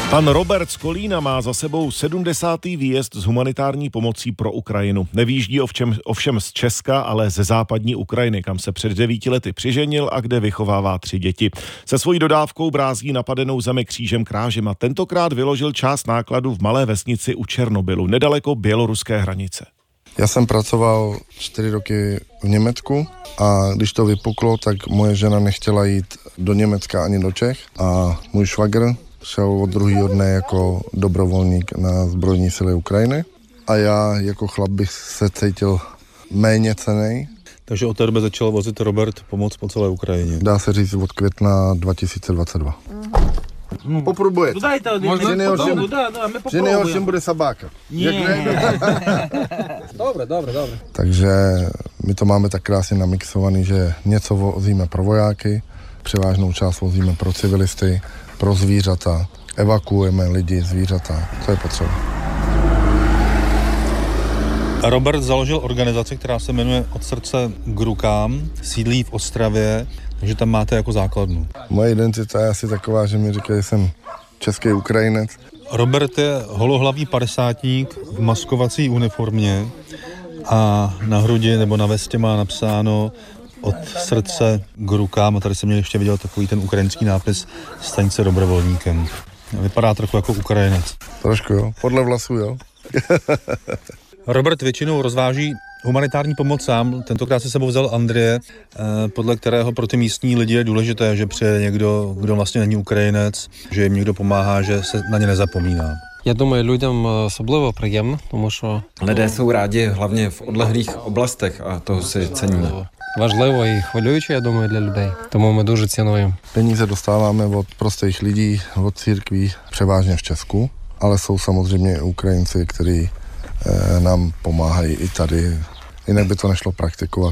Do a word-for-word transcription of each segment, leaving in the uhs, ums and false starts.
Pan Robert z Kolína má za sebou sedmdesátý výjezd s humanitární pomocí pro Ukrajinu. Nevýjíždí ovšem, ovšem z Česka, ale ze západní Ukrajiny, kam se před devíti lety přiženil a kde vychovává tři děti. Se svojí dodávkou brází napadenou zemi křížem krážem a tentokrát vyložil část nákladu v malé vesnici u Černobylu, nedaleko běloruské hranice. Já jsem pracoval čtyři roky v Německu a když to vypuklo, tak moje žena nechtěla jít do Německa ani do Čech a můj švagr šel od druhého dne jako dobrovolník na zbrojní síly Ukrajiny a já jako chlap bych se cítil méně cennej. Takže od té doby začal vozit Robert pomoc po celé Ukrajině. Dá se říct od května dva tisíce dvacet dva. Hmm. Popробує. Že nejhorším bude sabáka. Dobre, dobre, dobre. Takže my to máme tak krásně namixovaný, že něco vozíme pro vojáky, převážnou část vozíme pro civilisty, pro zvířata, evakuujeme lidi, zvířata, co je potřeba. Robert založil organizaci, která se jmenuje Od srdce k rukám, sídlí v Ostravě, takže tam máte jako základnu. Moje identita je asi taková, že mi říkají, že jsem český Ukrajinec. Robert je holohlavý padesátník v maskovací uniformě a na hrudi nebo na vestě má napsáno Od srdce k rukám a tady jsem měl ještě viděl takový ten ukrajinský nápis Staň se dobrovolníkem. Vypadá trochu jako Ukrajinec. Trošku jo, podle vlasů jo. Robert většinou rozváží humanitární pomoc sám, tentokrát si sebou vzal Andreje, podle kterého pro ty místní lidi je důležité, že přijde někdo, kdo vlastně není Ukrajinec, že jim někdo pomáhá, že se na ně nezapomíná. Já думаю, lidem особливо приємно, тому що lidé jsou rádi hlavně v odlehlých oblastech a toho si ceníme. Важливо і хвилююче, я думаю, для людей. Тому ми дуже цінуємо. Peníze dostáváme od prostých lidí, od církví, převážně v Česku, ale jsou samozřejmě Ukrajinci, kteří eh, nám pomáhají i tady. Jinak by to nešlo praktikovat.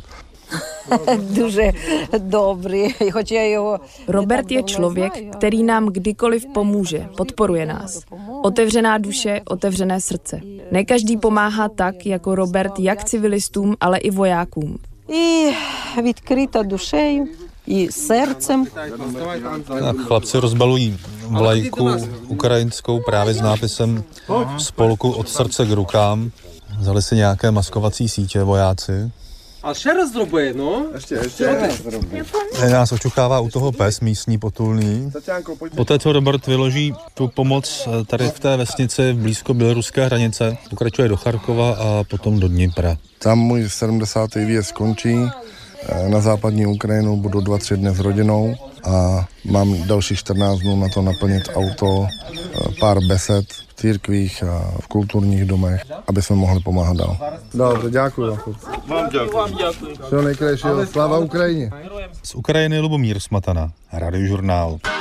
Дуже dobrý, хоч я його... Robert je člověk, který nám kdykoliv pomůže, podporuje nás. Otevřená duše, otevřené srdce. Ne každý pomáhá tak, jako Robert, jak civilistům, ale i vojákům. І відкрита душею, і серцем. Chlapci rozbalují vlajku ukrajinskou právě s nápisem Spolku od srdce k rukám. Vzali si nějaké maskovací sítě vojáci. А ще раз зроби, no. Ještě, ještě. Nás očukává u toho pes místní potulný. Poté, co Robert vyloží tu pomoc tady v té vesnici blízko běloruské hranice, pokračuje do Charkova a potom do Dnipra. Tam můj sedmdesátý výjezd skončí. Na západní Ukrajinu budu dva, tři dny s rodinou a mám další čtrnáct dnů na to naplnit auto, pár besed v církvích a v kulturních domech, aby jsme mohli pomáhat dál. Dobře, děkuji. Vám děkuji. Všeho nejkrajšího. Sláva Ukrajině. Z Ukrajiny Lubomír Smatana, Radiožurnál.